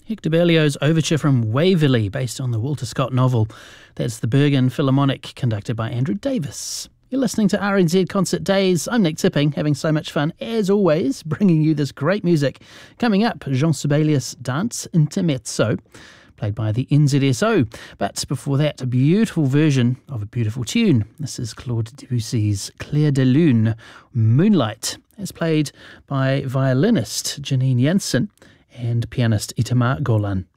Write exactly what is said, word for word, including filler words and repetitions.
Hector Berlioz's overture from Waverley, based on the Walter Scott novel. That's the Bergen Philharmonic, conducted by Andrew Davis. You're listening to R N Z Concert Days. I'm Nick Tipping, having so much fun, as always, bringing you this great music. Coming up, Jean Sibelius' Dance Intermezzo, played by the N Z S O. But before that, a beautiful version of a beautiful tune. This is Claude Debussy's Clair de Lune, Moonlight, as played by violinist Janine Jansen and pianist Itamar Golan.